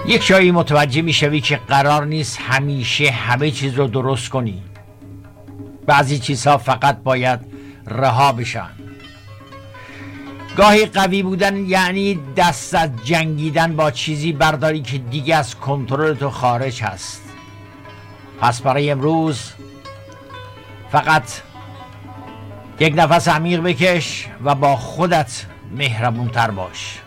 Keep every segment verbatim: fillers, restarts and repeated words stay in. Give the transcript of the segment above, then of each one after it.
یک جایی متوجه میشوی که قرار نیست همیشه همه چیز رو درست کنی. بعضی چیزها فقط باید رها بشن. گاهی قوی بودن یعنی دست از جنگیدن با چیزی برداری که دیگه از کنترل تو خارج هست. پس برای امروز فقط یک نفس عمیق بکش و با خودت مهربون تر باش.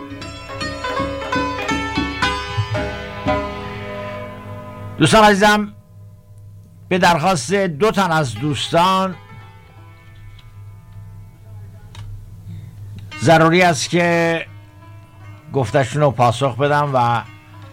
دوستان عزیزم، به درخواست دو تن از دوستان ضروری است که گفتشون رو پاسخ بدم و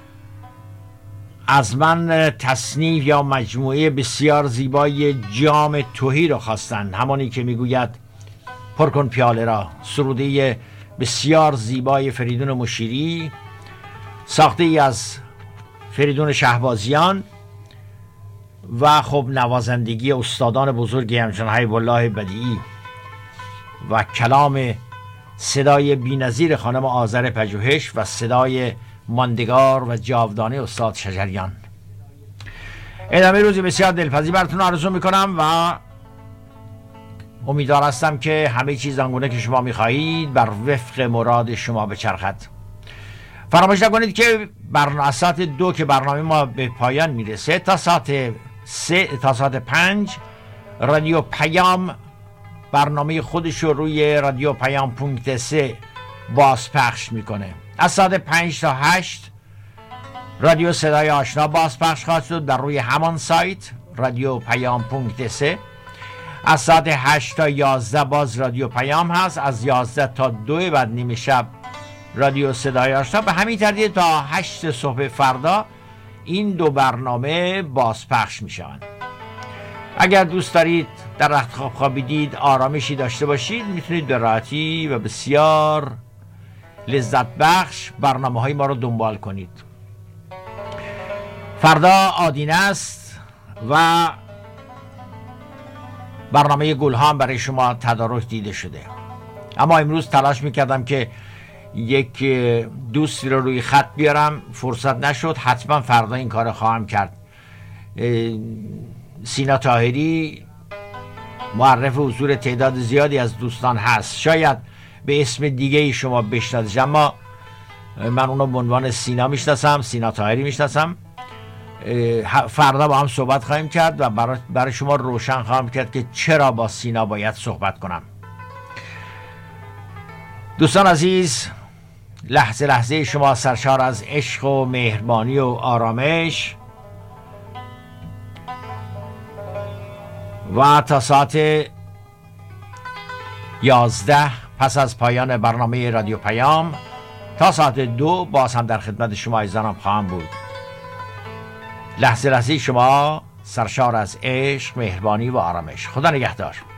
از من تصنیف یا مجموعه بسیار زیبای جام تهی رو خواستن، همانی که میگوید پر کن پیاله را، سروده بسیار زیبای فریدون مشیری، ساخته ای از فریدون شهبازیان و خب نوازندگی استادان بزرگی همچون حبیب الله بدیعی و کلام صدای بی‌نظیر خانم آذر پژوهش و صدای ماندگار و جاودانه استاد شجریان. ادامه روزی بسیار دلپذیر براتون آرزو میکنم و امیدوار هستم که همه چیز آنگونه که شما میخواهید بر وفق مراد شما بچرخد. فراموش نکنید که برنامه ساعت دو که برنامه ما به پایان میرسه تا ساعت سه تا ساعت پنج رادیو پیام برنامه خودش رو روی رادیو پیام پونکت سه بازپخش میکنه. از ساعت پنج تا هشت رادیو صدای آشنا بازپخش خواهد شد در روی همان سایت رادیو پیام پونکت سه. از ساعت هشت تا یازده باز رادیو پیام هست. از یازده تا دو بعد نیمه شب رادیو صدای آشنا. به همین ترتیب تا هشت صبح فردا این دو برنامه بازپخش می شوند. اگر دوست دارید در رخت خواب خوابیدید آرامشی داشته باشید، میتونید به راحتی و بسیار لذت بخش برنامه های ما رو دنبال کنید. فردا آدینه است و برنامه گلها هم برای شما تدارک دیده شده، اما امروز تلاش میکردم که یک دوستی رو روی خط بیارم، فرصت نشد. حتما فردا این کار خواهم کرد. سینا طاهری معرف حضور تعداد زیادی از دوستان هست، شاید به اسم دیگه شما بشناسید، اما من اونو به عنوان سینا میشناسم، سینا طاهری میشناسم. فردا با هم صحبت خواهیم کرد و برای, برای شما روشن خواهم کرد که چرا با سینا باید صحبت کنم. دوستان عزیز، لحظه لحظه شما سرشار از عشق و مهربانی و آرامش و تا ساعت یازده پس از پایان برنامه رادیو پیام تا ساعت دو باز هم در خدمت شما عزیزانم خواهم بود. لحظه لحظه شما سرشار از عشق، مهربانی و آرامش. خدا نگهدار.